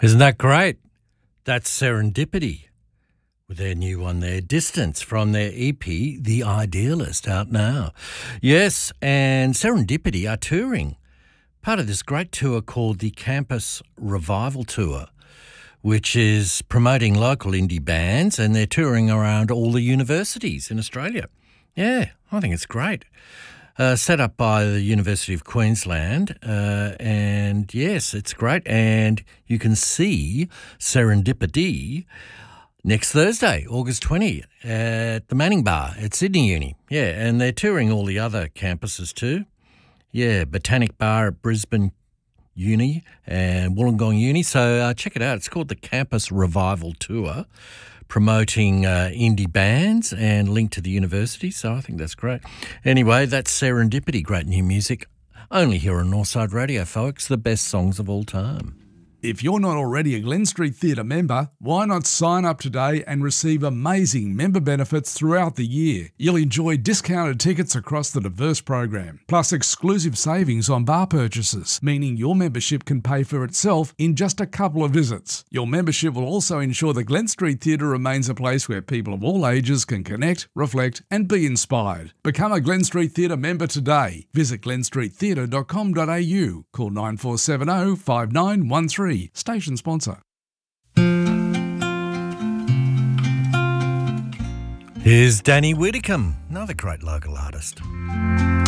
Isn't that great? That's Serendipity with their new one there, Distance, from their EP, The Idealist, out now. Yes, and Serendipity are touring, part of this great tour called the Campus Revival Tour, which is promoting local indie bands, and they're touring around all the universities in Australia. Yeah, I think it's great. Set up by the University of Queensland, and yes, it's great. And you can see Serendipity next Thursday, August 20, at the Manning Bar at Sydney Uni. Yeah, and they're touring all the other campuses too. Yeah, Botanic Bar at Brisbane Uni and Wollongong Uni. So check it out. It's called the Campus Revival Tour, promoting indie bands and linked to the university. So I think that's great. Anyway, that's Serendipity. Great new music. Only here on Northside Radio, folks. The best songs of all time. If you're not already a Glen Street Theatre member, why not sign up today and receive amazing member benefits throughout the year? You'll enjoy discounted tickets across the diverse program, plus exclusive savings on bar purchases, meaning your membership can pay for itself in just a couple of visits. Your membership will also ensure the Glen Street Theatre remains a place where people of all ages can connect, reflect and be inspired. Become a Glen Street Theatre member today. Visit glenstreettheatre.com.au. Call 9470 5913. Station sponsor. Here's Danny Widdicombe, another great local artist.